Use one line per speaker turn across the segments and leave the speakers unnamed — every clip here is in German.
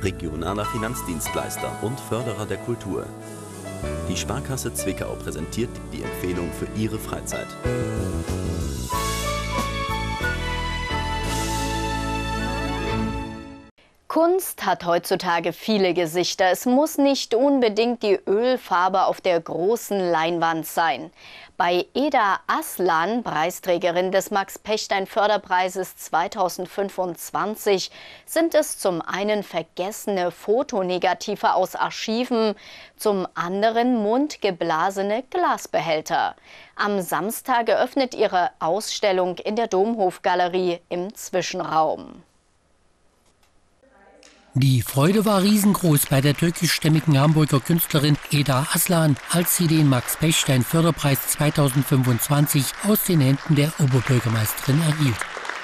regionaler Finanzdienstleister und Förderer der Kultur. Die Sparkasse Zwickau präsentiert die Empfehlung für Ihre Freizeit.
Kunst hat heutzutage viele Gesichter. Es muss nicht unbedingt die Ölfarbe auf der großen Leinwand sein. Bei Eda Aslan, Preisträgerin des Max-Pechstein-Förderpreises 2025, sind es zum einen vergessene Fotonegative aus Archiven, zum anderen mundgeblasene Glasbehälter. Am Samstag eröffnet ihre Ausstellung in der Domhofgalerie im Zwischenraum.
Die Freude war riesengroß bei der türkischstämmigen Hamburger Künstlerin Eda Aslan, als sie den Max-Pechstein-Förderpreis 2025 aus den Händen der Oberbürgermeisterin erhielt.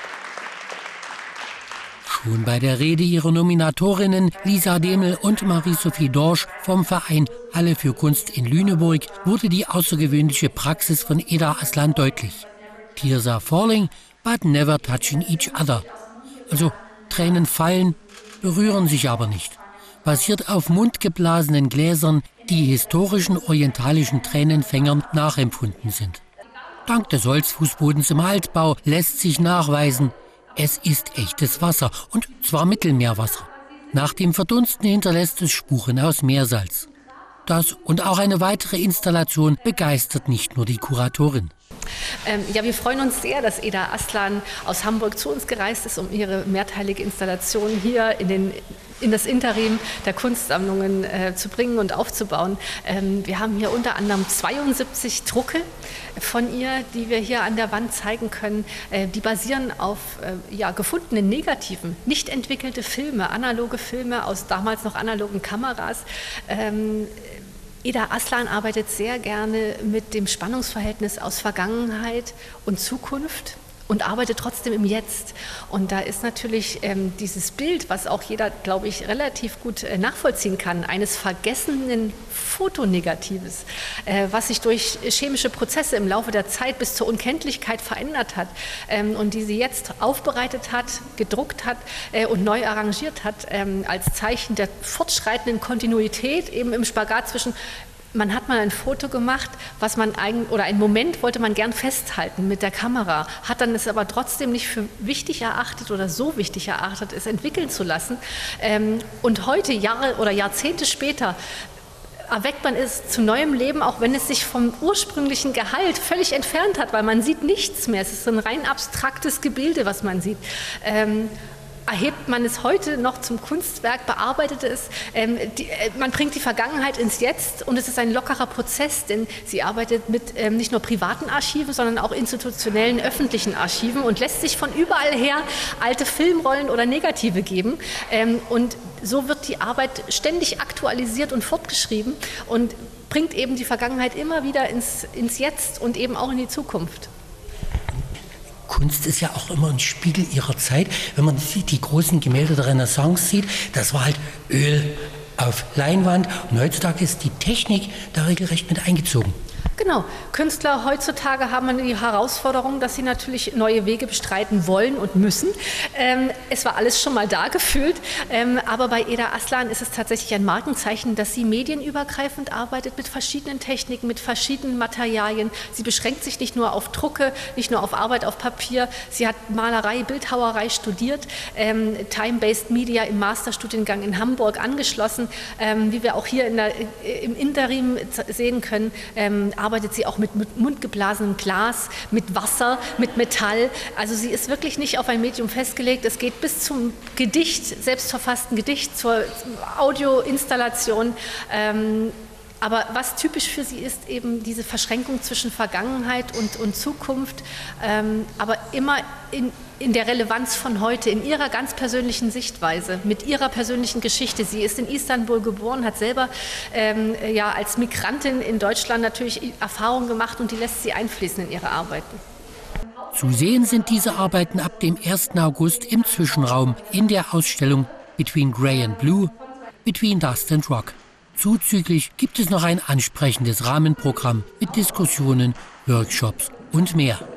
Schon bei der Rede ihrer Nominatorinnen Lisa Demel und Marie-Sophie Dorsch vom Verein Halle für Kunst in Lüneburg wurde die außergewöhnliche Praxis von Eda Aslan deutlich. Tears are falling, but never touching each other. Also Tränen fallen, berühren sich aber nicht. Basiert auf mundgeblasenen Gläsern, die historischen orientalischen Tränenfängern nachempfunden sind. Dank des Holzfußbodens im Altbau lässt sich nachweisen, es ist echtes Wasser, und zwar Mittelmeerwasser. Nach dem Verdunsten hinterlässt es Spuren aus Meersalz. Das und auch eine weitere Installation begeistert nicht nur die Kuratorin.
Ja, wir freuen uns sehr, dass Eda Aslan aus Hamburg zu uns gereist ist, um ihre mehrteilige Installation hier in das Interim der Kunstsammlungen zu bringen und aufzubauen. Wir haben hier unter anderem 72 Drucke von ihr, die wir hier an der Wand zeigen können. Die basieren auf gefundenen Negativen, nicht entwickelte Filme, analoge Filme aus damals noch analogen Kameras. Eda Aslan arbeitet sehr gerne mit dem Spannungsverhältnis aus Vergangenheit und Zukunft und arbeitet trotzdem im Jetzt. Und da ist natürlich dieses Bild, was auch jeder, glaube ich, relativ gut nachvollziehen kann, eines vergessenen Fotonegatives, was sich durch chemische Prozesse im Laufe der Zeit bis zur Unkenntlichkeit verändert hat und die sie jetzt aufbereitet hat, gedruckt hat und neu arrangiert hat, als Zeichen der fortschreitenden Kontinuität, eben im Spagat zwischen man hat mal ein Foto gemacht, oder einen Moment wollte man gern festhalten mit der Kamera, hat dann es aber trotzdem nicht für wichtig erachtet oder so wichtig erachtet, es entwickeln zu lassen. Und heute, Jahre oder Jahrzehnte später, erweckt man es zu neuem Leben, auch wenn es sich vom ursprünglichen Gehalt völlig entfernt hat, weil man sieht nichts mehr. Es ist ein rein abstraktes Gebilde, was man sieht. Erhebt man es heute noch zum Kunstwerk, bearbeitet es, man bringt die Vergangenheit ins Jetzt und es ist ein lockerer Prozess, denn sie arbeitet mit nicht nur privaten Archiven, sondern auch institutionellen, öffentlichen Archiven und lässt sich von überall her alte Filmrollen oder Negative geben und so wird die Arbeit ständig aktualisiert und fortgeschrieben und bringt eben die Vergangenheit immer wieder ins Jetzt und eben auch in die Zukunft.
Kunst ist ja auch immer ein Spiegel ihrer Zeit. Wenn man die großen Gemälde der Renaissance sieht, das war halt Öl auf Leinwand. Und heutzutage ist die Technik da regelrecht mit eingezogen.
Genau. Künstler heutzutage haben die Herausforderung, dass sie natürlich neue Wege bestreiten wollen und müssen. Es war alles schon mal da gefühlt, aber bei Eda Aslan ist es tatsächlich ein Markenzeichen, dass sie medienübergreifend arbeitet mit verschiedenen Techniken, mit verschiedenen Materialien. Sie beschränkt sich nicht nur auf Drucke, nicht nur auf Arbeit auf Papier. Sie hat Malerei, Bildhauerei studiert, Time-Based Media im Masterstudiengang in Hamburg angeschlossen. Wie wir auch hier im Interim sehen können, arbeitet sie auch mit mundgeblasenem Glas, mit Wasser, mit Metall. Also sie ist wirklich nicht auf ein Medium festgelegt. Es geht bis zum Gedicht, selbstverfassten Gedicht, zur Audioinstallation. Aber was typisch für sie ist, eben diese Verschränkung zwischen Vergangenheit und Zukunft, aber immer in der Relevanz von heute, in ihrer ganz persönlichen Sichtweise, mit ihrer persönlichen Geschichte. Sie ist in Istanbul geboren, hat selber als Migrantin in Deutschland natürlich Erfahrungen gemacht und die lässt sie einfließen in ihre Arbeiten.
Zu sehen sind diese Arbeiten ab dem 1. August im Zwischenraum in der Ausstellung Between Grey and Blue, Between Dust and Rock. Zuzüglich gibt es noch ein ansprechendes Rahmenprogramm mit Diskussionen, Workshops und mehr.